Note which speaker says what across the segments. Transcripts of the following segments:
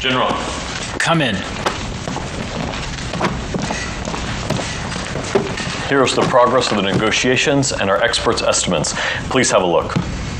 Speaker 1: General.
Speaker 2: Come in.
Speaker 1: Here's the progress of the negotiations and our experts' estimates. Please have a look.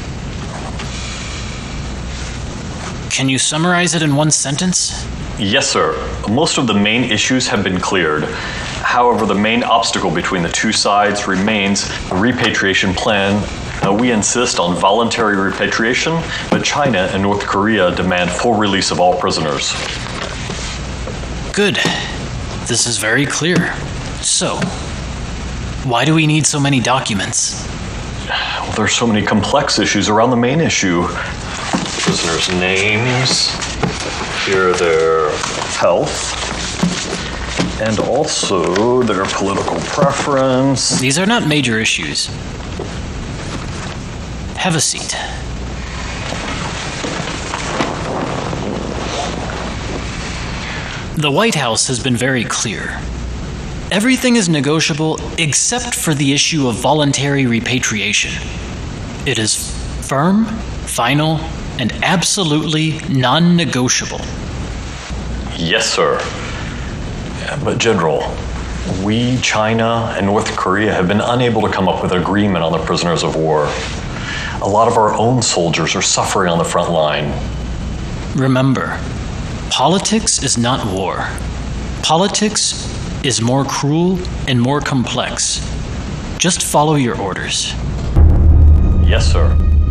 Speaker 2: Can you summarize it in one sentence?
Speaker 1: Yes, sir. Most of the main issues have been cleared. However, the main obstacle between the two sides remains the repatriation plan. We insist on voluntary repatriation, but China and North Korea demand full release of all prisoners.
Speaker 2: Good. This is very clear. So, why do we need so many documents?
Speaker 1: Well, there's so many complex issues around the main issue. Prisoners' names, here are their health, and also their political preference.
Speaker 2: These are not major issues. Have a seat. The White House has been very clear. Everything is negotiable except for the issue of voluntary repatriation. It is firm, final, and absolutely non-negotiable.
Speaker 1: Yes, sir. But General, we, China, and North Korea have been unable to come up with an agreement on the prisoners of war. A lot of our own soldiers are suffering on the front line.
Speaker 2: Remember, politics is not war. Politics is more cruel and more complex. Just follow your orders.
Speaker 1: Yes, sir.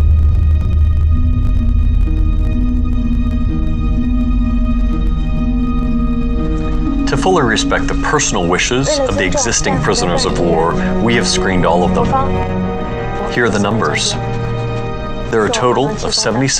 Speaker 1: To fully respect the personal wishes of the existing prisoners of war, we have screened all of them. Here are the numbers. There are a total of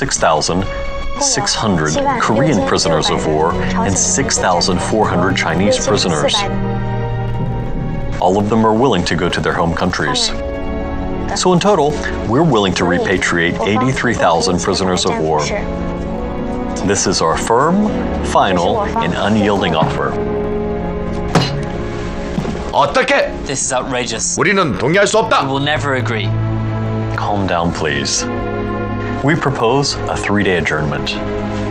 Speaker 1: 76,600 Korean prisoners of war and 6,400 Chinese prisoners. All of them are willing to go to their home countries. So in total, we're willing to repatriate 83,000 prisoners of war. This is our firm, final, and unyielding offer.
Speaker 3: 어떻게?
Speaker 4: This is outrageous.
Speaker 3: 우리는 동의할 수
Speaker 4: We
Speaker 3: 없다.
Speaker 4: will never agree.
Speaker 1: Calm down, please. We propose a 3-day adjournment.